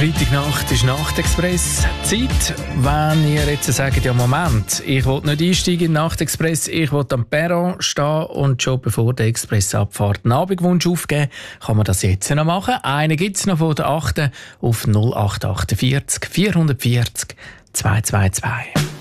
Freitagnacht ist Nachtexpress. Zeit, wenn ihr jetzt sagt, ja Moment, ich will nicht einsteigen in den Nachtexpress, ich will am Perron stehen und schon bevor der Express abfährt einen Abendwunsch aufgeben, kann man das jetzt noch machen. Einen gibt es noch von der 8. auf 0848 440 222.